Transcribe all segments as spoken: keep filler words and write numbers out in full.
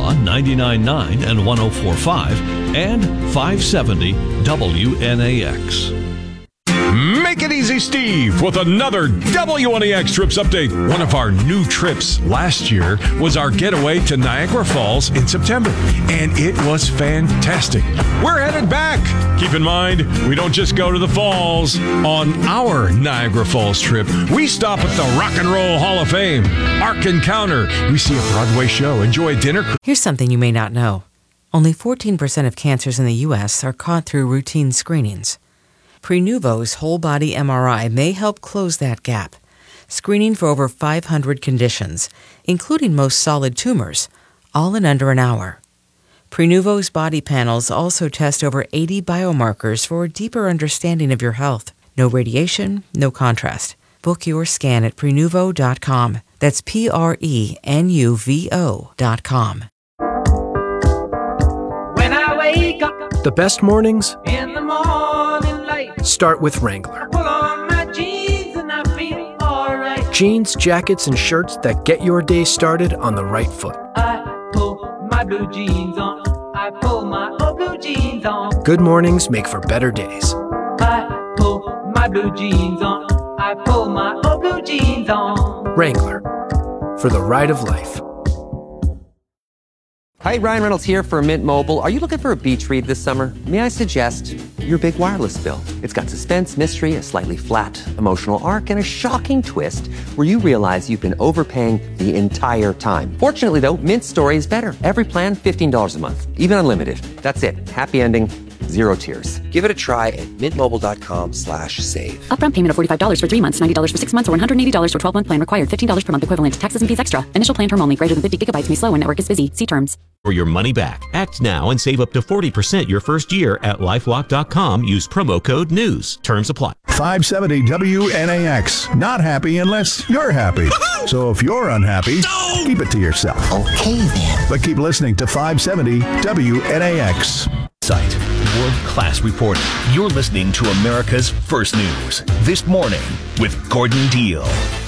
Omaha ninety-nine point nine and one oh four point five and five seventy W N A X. Make it easy, Steve, with another W N A X Trips update. One of our new trips last year was our getaway to Niagara Falls in September, and it was fantastic. We're headed back. Keep in mind, we don't just go to the falls. On our Niagara Falls trip, we stop at the Rock and Roll Hall of Fame, Ark Encounter. We see a Broadway show, enjoy a dinner. Here's something you may not know. Only fourteen percent of cancers in the U S are caught through routine screenings. Prenuvo's whole-body M R I may help close that gap, screening for over five hundred conditions, including most solid tumors, all in under an hour. Prenuvo's body panels also test over eighty biomarkers for a deeper understanding of your health. No radiation, no contrast. Book your scan at Prenuvo dot com. That's P R E N U V O dot com. When I wake up the best mornings in the morning light, start with Wrangler. pull on my jeans and I feel alright. Jeans, jackets, and shirts that get your day started on the right foot. I pull my blue jeans on. I pull my old blue jeans on. Good mornings make for better days. I pull my blue jeans on. I pull my old blue jeans on. Wrangler, for the ride of life. Hi, Ryan Reynolds here for Mint Mobile. Are you looking for a beach read this summer? May I suggest your big wireless bill? It's got suspense, mystery, a slightly flat emotional arc, and a shocking twist where you realize you've been overpaying the entire time. Fortunately, though, Mint's story is better. Every plan, fifteen dollars a month, even unlimited. That's it. Happy ending. Zero tears. Give it a try at mintmobile.com slash save. Upfront payment of forty-five dollars for three months, ninety dollars for six months, or one hundred eighty dollars for twelve-month plan required. fifteen dollars per month equivalent. Taxes and fees extra. Initial plan term only. Greater than fifty gigabytes may slow when network is busy. See terms. For your money back. Act now and save up to forty percent your first year at LifeLock dot com. Use promo code NEWS. Terms apply. five seventy W N A X. Not happy unless you're happy. So if you're unhappy, keep it to yourself. Okay then. But keep listening to five seventy W N A X. Site. World-class reporting. You're listening to America's First News. This morning with Gordon Deal.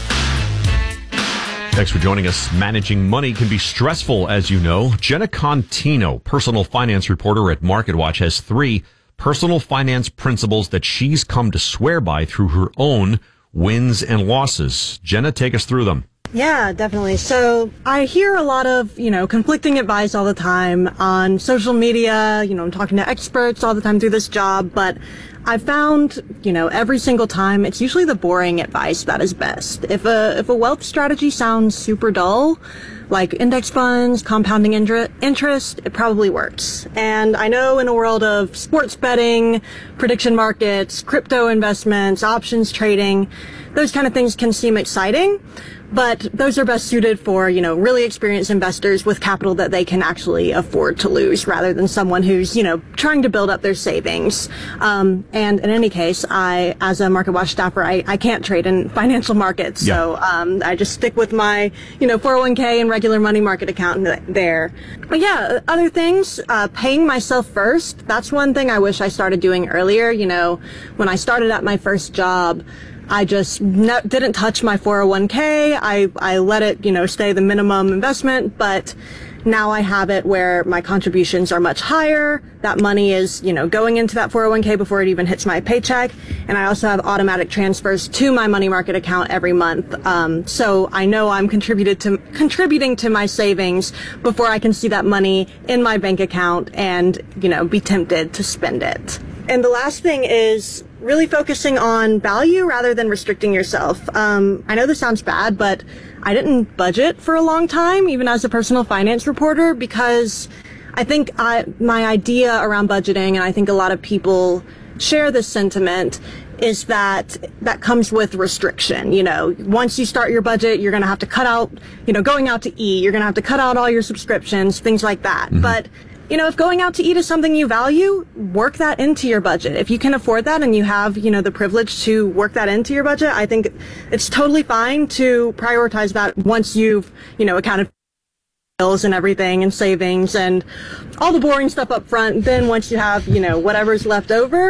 Thanks for joining us. Managing money can be stressful, as you know. Jenna Contino, personal finance reporter at MarketWatch, has three personal finance principles that she's come to swear by through her own wins and losses. Jenna, take us through them. Yeah, definitely. So I hear a lot of, you know, conflicting advice all the time on social media. You know, I'm talking to experts all the time through this job, but I found, you know, every single time it's usually the boring advice that is best. If a, if a wealth strategy sounds super dull, like index funds, compounding interest, it probably works. And I know in a world of sports betting, prediction markets, crypto investments, options trading, those kind of things can seem exciting, but those are best suited for, you know, really experienced investors with capital that they can actually afford to lose rather than someone who's, you know, trying to build up their savings. Um, and in any case, I, as a MarketWatch staffer, I, I can't trade in financial markets. Yeah. So, um, I just stick with my, you know, four oh one k and regular money market account there. But yeah, other things, uh, paying myself first. That's one thing I wish I started doing earlier. You know, when I started at my first job, I just ne- didn't touch my four oh one k. I, I let it, you know, stay the minimum investment, but now I have it where my contributions are much higher. That money is, you know, going into that four oh one k before it even hits my paycheck. And I also have automatic transfers to my money market account every month. Um, so I know I'm contributed to, contributing to my savings before I can see that money in my bank account and, you know, be tempted to spend it. And the last thing is really focusing on value rather than restricting yourself. Um, I know this sounds bad, but I didn't budget for a long time, even as a personal finance reporter, because I think I, my idea around budgeting, and I think a lot of people share this sentiment, is that that comes with restriction. You know, once you start your budget, you're going to have to cut out, you know, going out to eat, you're going to have to cut out all your subscriptions, things like that. Mm-hmm. But you know, if going out to eat is something you value, work that into your budget. If you can afford that and you have, you know, the privilege to work that into your budget, I think it's totally fine to prioritize that once you've, you know, accounted for bills and everything and savings and all the boring stuff up front. Then once you have, you know, whatever's left over,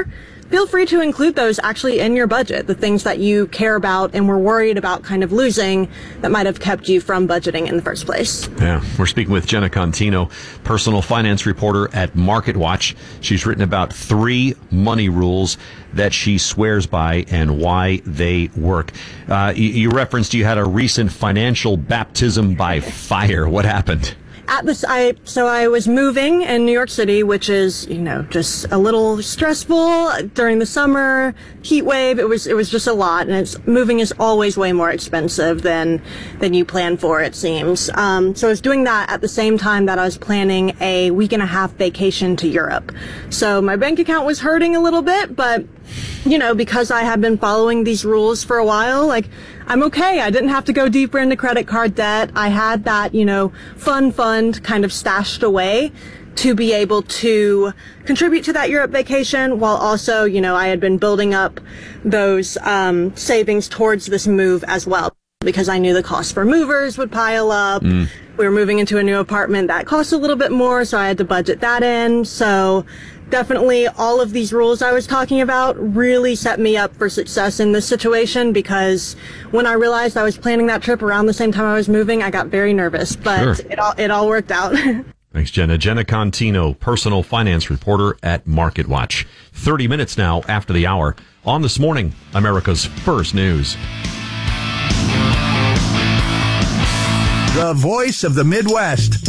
feel free to include those actually in your budget, the things that you care about and were worried about kind of losing that might have kept you from budgeting in the first place. Yeah, we're speaking with Jenna Contino, personal finance reporter at MarketWatch. She's written about three money rules that she swears by and why they work. Uh, you, you referenced you had a recent financial baptism by fire. What happened? At this, I, so I was moving in New York City, which is, you know, just a little stressful during the summer, heat wave. It was, it was just a lot. And it's, moving is always way more expensive than, than you plan for, it seems. Um, so I was doing that at the same time that I was planning a week and a half vacation to Europe. So my bank account was hurting a little bit, but, you know, because I had been following these rules for a while, like, I'm okay. I didn't have to go deeper into credit card debt. I had that, you know, fun fund kind of stashed away to be able to contribute to that Europe vacation, while also, you know, I had been building up those um, savings towards this move as well, because I knew the cost for movers would pile up. Mm. We were moving into a new apartment that cost a little bit more, so I had to budget that in. So definitely all of these rules I was talking about really set me up for success in this situation, because when I realized I was planning that trip around the same time I was moving, I got very nervous, but sure. it all it all worked out. Thanks, Jenna. Jenna Contino, personal finance reporter at MarketWatch. thirty minutes now after the hour on This Morning, America's First News. The voice of the Midwest,